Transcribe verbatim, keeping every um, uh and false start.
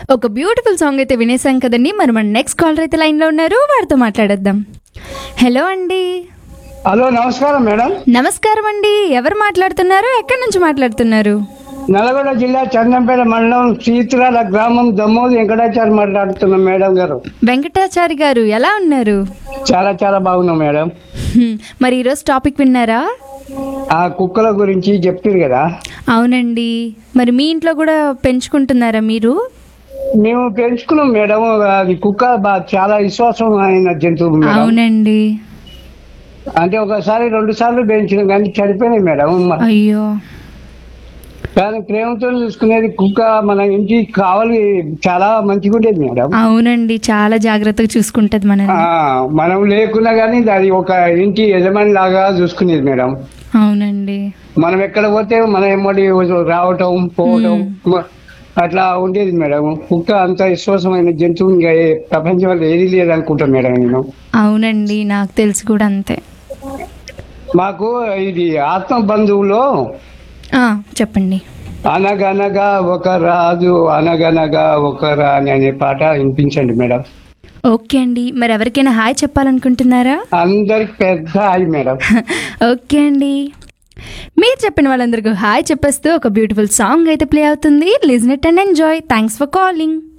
ఒక beautiful song అయితే వినేసాం కదండి. మరి మన నెక్స్ట్ కాలర్ అయితే లైన్లో ఉన్నారు, వారితో మాట్లాడేద్దాం. హలో అండి. హలో, నమస్కారం మేడం. నమస్కారం అండి. ఎవరు మాట్లాడుతున్నారు, ఎక్కడి నుంచి మాట్లాడుతున్నారు? నల్గొండ జిల్లా చందంపేట మండలం సీతురాల గ్రామం దమ్మోది వెంకటాచారి మాట్లాడుతున్నాం మేడం గారు. వెంకటాచారి గారు ఎలా ఉన్నారు? చాలా చాలా బాగున్నాం మేడం. హ్మ్. మరి ఈరోజు టాపిక్ విన్నారా? ఆ కుక్కల గురించి చెప్తారు కదా. అవునండి. మరి మీ ఇంట్లో కూడా పెంచుకుంటున్నారా మీరు? మేము పెంచుకున్నాం మేడం. అది కుక్క బా- చాలా విశ్వాసమైన జంతువు మేడం. అవునండి. అంటే ఒకసారి రెండు సార్లు పెంచినాం కానీ చనిపోయినాయి మేడం. అయ్యో. కానీ ప్రేమతో చూసుకునేది కుక్క మన ఇంటికి కావాలి, చాలా మంచిగా ఉండేది మేడం. అవునండి, చాలా జాగ్రత్తగా చూసుకుంటది ఆ, మనల్ని. మనం లేకున్నా కానీ అది ఒక ఇంటి యజమాని లాగా చూసుకునేది మేడం. అవునండి. మనం ఎక్కడ పోతే మన ఎమ్మడి రావటం పోవటం మ- అట్లా ఉండేది మేడం. కుక్క అంత విశ్వాసమైన జంతువు ఇంకా ఏ ప్రపంచంలో ఏది లేదనుకుంటాం మేడం నేను. అవునండి, నాకు తెలిసి కూడా అంతే. మాకు ఇది ఆత్మ బంధువులో ఆ, చెప్పండి. అనగనగా ఒక రాజు అనగనగా ఒక రాణి అనే పాట వినిపించండి మేడం. ఓకే అండి. మరి ఎవరికైనా హాయ్ చెప్పాలనుకుంటున్నారా? అందరికి పెద్ద హాయ్ మేడం. ఓకే అండి. మీరు చెప్పిన వాళ్ళందరికీ హాయ్ చెప్పేస్తూ ఒక బ్యూటిఫుల్ సాంగ్ అయితే ప్లే అవుతుంది. Listen it and enjoy. Thanks for calling.